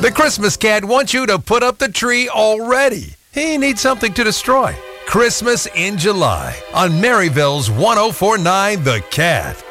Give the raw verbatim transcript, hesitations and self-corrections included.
The Christmas Cat wants you to put up the tree already. He needs something to destroy. Christmas in July on Maryville's one oh four point nine The Cat.